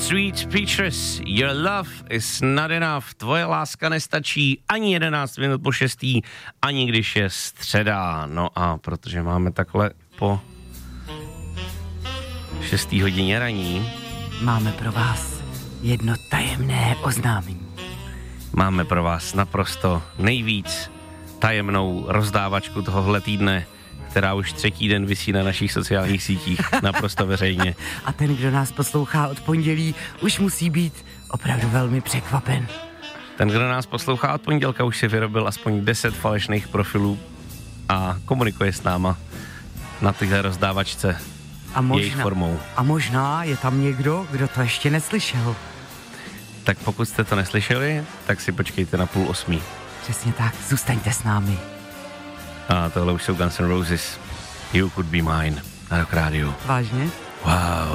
Sweet Peaches, your love is not enough. Tvoje láska nestačí ani 11 minut po 6, ani když je středa. No a protože máme takhle po 6. hodině raní, máme pro vás jedno tajemné oznámení. Máme pro vás naprosto nejvíc tajemnou rozdávačku tohohle týdne, která už 3. den visí na našich sociálních sítích naprosto veřejně. A ten, kdo nás poslouchá od pondělí, už musí být opravdu velmi překvapen. Ten, kdo nás poslouchá od pondělka, už si vyrobil aspoň 10 falešných profilů a komunikuje s náma na tyhle rozdávačce jejich formou. A možná je tam někdo, kdo to ještě neslyšel. Tak pokud jste to neslyšeli, tak si počkejte na 7:30. Přesně tak, zůstaňte s námi. A tohle už jsou Guns N' Roses. You Could Be Mine na Rock Radio. Vážně? Wow.